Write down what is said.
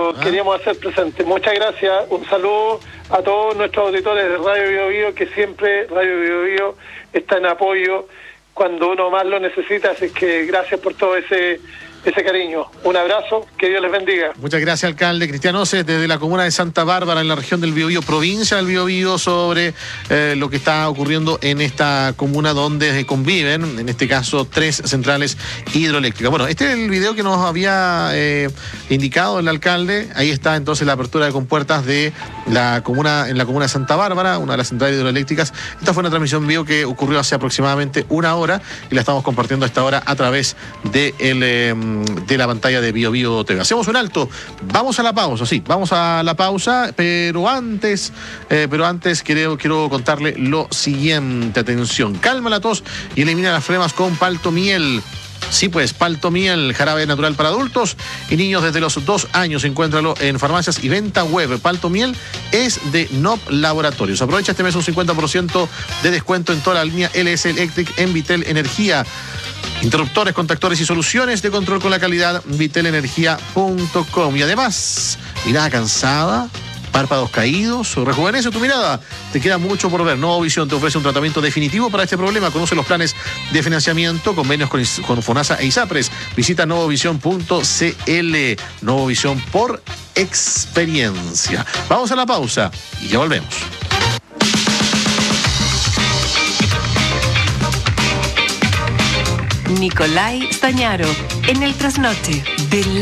lo queríamos hacer presente. Muchas gracias, un saludo a todos nuestros auditores de Radio Bio Bio, que siempre Radio Bio Bio está en apoyo cuando uno más lo necesita, así que gracias por todo ese cariño. Un abrazo, que Dios les bendiga. Muchas gracias, alcalde Cristian Oces, desde la comuna de Santa Bárbara, en la región del Biobío, provincia del Biobío, sobre lo que está ocurriendo en esta comuna donde conviven, en este caso, 3 centrales hidroeléctricas. Bueno, este es el video que nos había indicado el alcalde. Ahí está entonces la apertura de compuertas de la comuna, en la comuna de Santa Bárbara, una de las centrales hidroeléctricas. Esta fue una transmisión vivo que ocurrió hace aproximadamente una hora y la estamos compartiendo a esta hora a través de la pantalla de Bio Bio TV. Hacemos un alto, vamos a la pausa, sí, vamos a la pausa, pero antes quiero contarle lo siguiente. Atención, calma la tos y elimina las flemas con Paltomiel. Sí, pues, Paltomiel, jarabe natural para adultos y niños desde los 2 años. Encuéntralo en farmacias y venta web. Paltomiel es de NOP Laboratorios. Aprovecha este mes un 50% de descuento en toda la línea LS Electric en Vitel Energía. Interruptores, contactores y soluciones de control con la calidad, vitelenergia.com. Y además, mirada cansada, párpados caídos, rejuvenece tu mirada. Te queda mucho por ver. Novovisión te ofrece un tratamiento definitivo para este problema. Conoce los planes de financiamiento, convenios con FONASA e ISAPRES. Visita novovision.cl. Novovisión por experiencia. Vamos a la pausa y ya volvemos. Nicolai Stañaro, en el trasnoche de